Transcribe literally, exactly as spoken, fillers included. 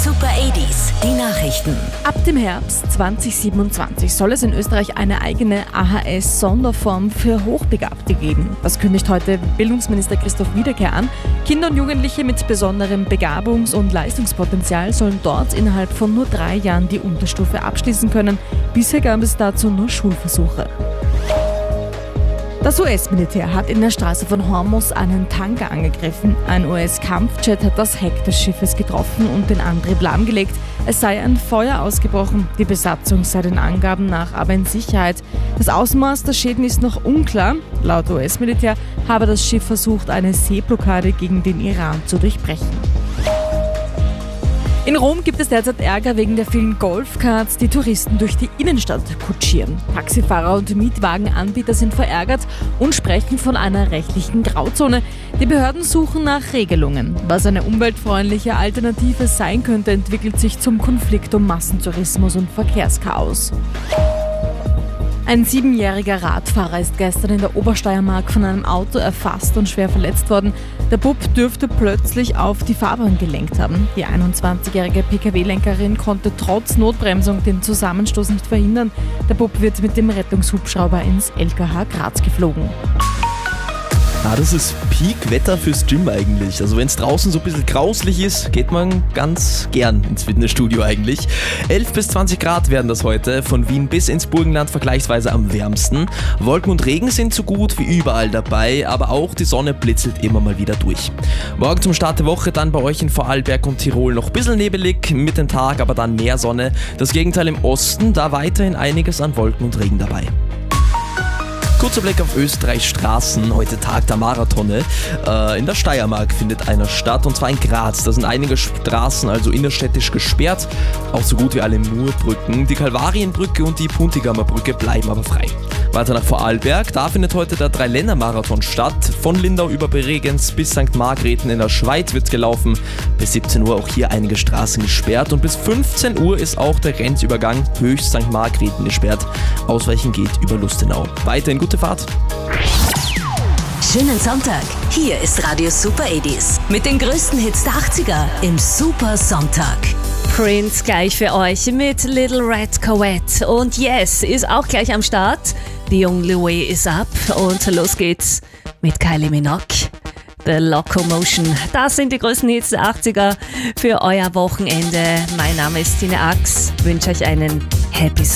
Super achtziger, die Nachrichten. Ab dem Herbst zwanzig siebenundzwanzig soll es in Österreich eine eigene A H S-Sonderform für Hochbegabte geben. Das kündigt heute Bildungsminister Christoph Wiederkehr an. Kinder und Jugendliche mit besonderem Begabungs- und Leistungspotenzial sollen dort innerhalb von nur drei Jahren die Unterstufe abschließen können. Bisher gab es dazu nur Schulversuche. Das U S-Militär hat in der Straße von Hormuz einen Tanker angegriffen. Ein U S-Kampfjet hat das Heck des Schiffes getroffen und den Antrieb lahmgelegt. Es sei ein Feuer ausgebrochen. Die Besatzung sei den Angaben nach aber in Sicherheit. Das Ausmaß der Schäden ist noch unklar. Laut U S-Militär habe das Schiff versucht, eine Seeblockade gegen den Iran zu durchbrechen. In Rom gibt es derzeit Ärger wegen der vielen Golfkarts, die Touristen durch die Innenstadt kutschieren. Taxifahrer und Mietwagenanbieter sind verärgert und sprechen von einer rechtlichen Grauzone. Die Behörden suchen nach Regelungen. Was eine umweltfreundliche Alternative sein könnte, entwickelt sich zum Konflikt um Massentourismus und Verkehrschaos. Ein siebenjähriger Radfahrer ist gestern in der Obersteiermark von einem Auto erfasst und schwer verletzt worden. Der Bub dürfte plötzlich auf die Fahrbahn gelenkt haben. Die einundzwanzigjährige P K W-Lenkerin konnte trotz Notbremsung den Zusammenstoß nicht verhindern. Der Bub wird mit dem Rettungshubschrauber ins L K H Graz geflogen. Ah, das ist Peak-Wetter fürs Gym eigentlich. Also wenn es draußen so ein bisschen grauslich ist, geht man ganz gern ins Fitnessstudio eigentlich. elf bis zwanzig Grad werden das heute, von Wien bis ins Burgenland vergleichsweise am wärmsten. Wolken und Regen sind so gut wie überall dabei, aber auch die Sonne blitzelt immer mal wieder durch. Morgen zum Start der Woche dann bei euch in Vorarlberg und Tirol noch ein bisschen nebelig, mit dem Tag aber dann mehr Sonne. Das Gegenteil im Osten, da weiterhin einiges an Wolken und Regen dabei. Kurzer Blick auf Österreichs Straßen, heute Tag der Marathone. Äh, in der Steiermark findet einer statt, und zwar in Graz. Da sind einige Straßen also innerstädtisch gesperrt, auch so gut wie alle Murbrücken. Die Kalvarienbrücke und die Puntigamer Brücke bleiben aber frei. Weiter nach Vorarlberg, da findet heute der Dreilänner-Marathon statt. Von Lindau über Bregenz bis Sankt Margrethen in der Schweiz wird gelaufen. Bis siebzehn Uhr auch hier einige Straßen gesperrt, und bis fünfzehn Uhr ist auch der Grenzübergang Höchst Sankt Margrethen gesperrt. Ausweichen geht über Lustenau. Weiterhin gute Fahrt. Schönen Sonntag. Hier ist Radio Super achtziger mit den größten Hits der achtziger im Super Sonntag. Prince gleich für euch mit Little Red Corvette. Und Yes ist auch gleich am Start. The Only Way is Up. Und los geht's mit Kylie Minogue. The Locomotion. Das sind die größten Hits der achtziger für euer Wochenende. Mein Name ist Tine Ax. Ich wünsche euch einen Happy